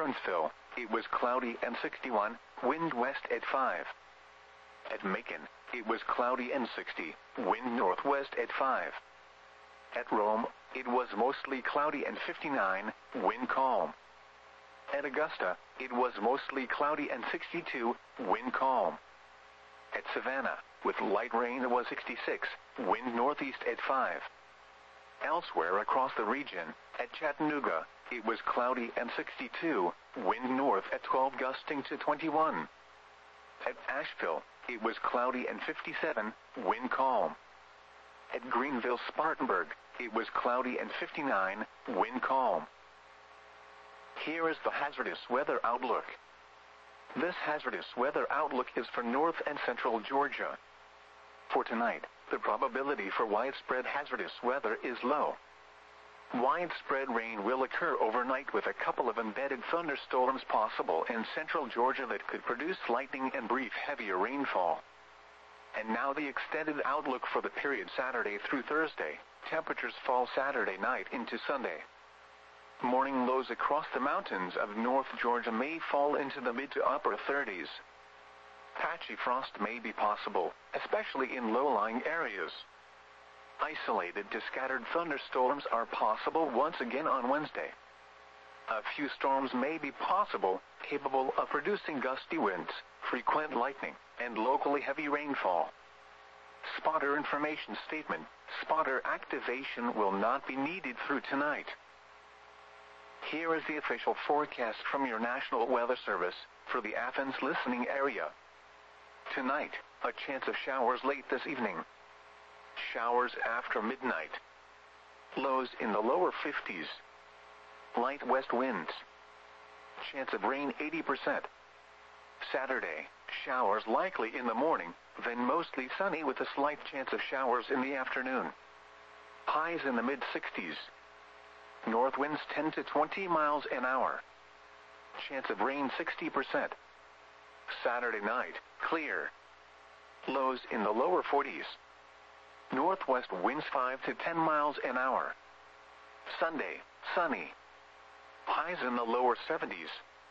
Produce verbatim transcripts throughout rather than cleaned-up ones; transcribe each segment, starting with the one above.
Burnsville, it was cloudy and sixty-one, wind west at five. At Macon, it was cloudy and sixty, wind northwest at five. At Rome, it was mostly cloudy and fifty-nine, wind calm. At Augusta, it was mostly cloudy and sixty-two, wind calm. At Savannah, with light rain, it was sixty-six, wind northeast at five. Elsewhere across the region, at Chattanooga, it was cloudy and sixty-two, wind north at twelve gusting to twenty-one. At Asheville, it was cloudy and fifty-seven, wind calm. At Greenville-Spartanburg, it was cloudy and fifty-nine, wind calm. Here is the hazardous weather outlook. This hazardous weather outlook is for north and central Georgia. For tonight, the probability for widespread hazardous weather is low. Widespread rain will occur overnight with a couple of embedded thunderstorms possible in central Georgia that could produce lightning and brief heavier rainfall. And now the extended outlook for the period Saturday through Thursday. Temperatures fall Saturday night into Sunday. Morning lows across the mountains of North Georgia may fall into the mid to upper thirties. Patchy frost may be possible, especially in low-lying areas. Isolated to scattered thunderstorms are possible once again on Wednesday. A few storms may be possible, capable of producing gusty winds, frequent lightning, and locally heavy rainfall. Spotter information statement: spotter activation will not be needed through tonight. Here is the official forecast from your National Weather Service for the Athens listening area. Tonight, a chance of showers late this evening. Showers after midnight. Lows in the lower fifties. Light west winds. Chance of rain eighty percent. Saturday, showers likely in the morning, then mostly sunny with a slight chance of showers in the afternoon. Highs in the mid sixties. North winds ten to twenty miles an hour. Chance of rain sixty percent. Saturday night, clear. Lows in the lower forties. Northwest winds five to ten miles an hour. Sunday, sunny. Highs in the lower seventies.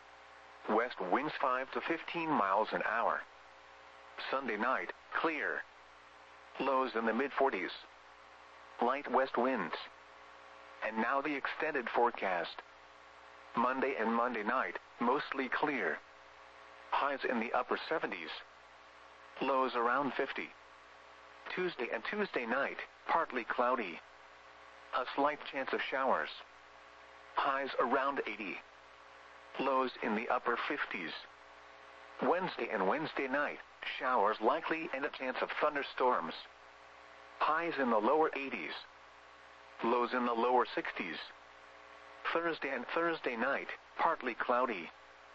West winds five to fifteen miles an hour. Sunday night, clear. Lows in the mid forties. Light west winds. And now the extended forecast. Monday and Monday night, mostly clear. Highs in the upper seventies. Lows around fifty. Tuesday and Tuesday night, partly cloudy. A slight chance of showers. Highs around eighty. Lows in the upper fifties. Wednesday and Wednesday night, showers likely and a chance of thunderstorms. Highs in the lower eighties. Lows in the lower sixties. Thursday and Thursday night, partly cloudy.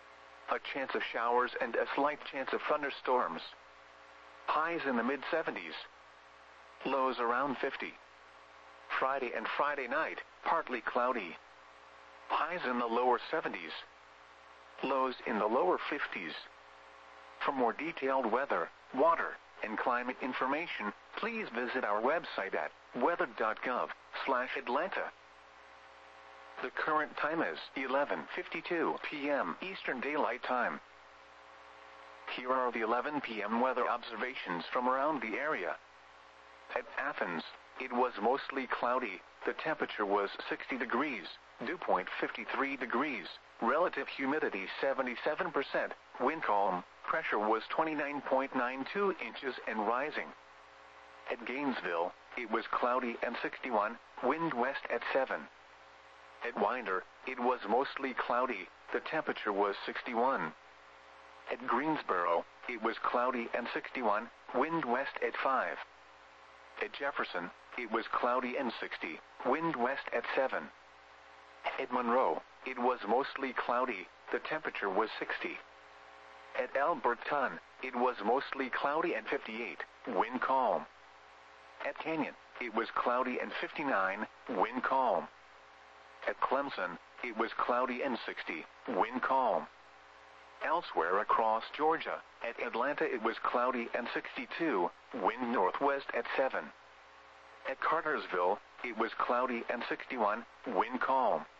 A chance of showers and a slight chance of thunderstorms. Highs in the mid seventies. Lows around fifty. Friday and Friday night, partly cloudy. Highs in the lower seventies. Lows in the lower fifties. For more detailed weather, water, and climate information, please visit our website at weather dot gov slash Atlanta. The current time is eleven fifty-two p m Eastern Daylight Time. Here are the eleven p m weather observations from around the area. At Athens, it was mostly cloudy. The temperature was sixty degrees, dew point fifty-three degrees, relative humidity seventy-seven percent, wind calm, pressure was twenty-nine point nine two inches and rising. At Gainesville, it was cloudy and sixty-one, wind west at seven. At Winder, it was mostly cloudy. The temperature was sixty-one. At Greensboro, it was cloudy and sixty-one, wind west at five. At Jefferson, it was cloudy and sixty, wind west at seven. At Monroe, it was mostly cloudy. The temperature was sixty. At Alberton, it was mostly cloudy and fifty-eight, wind calm. At Canyon, it was cloudy and fifty-nine, wind calm. At Clemson, it was cloudy and sixty, wind calm. Elsewhere across Georgia, at Atlanta it was cloudy and sixty-two, wind northwest at seven. At Cartersville, it was cloudy and sixty-one, wind calm.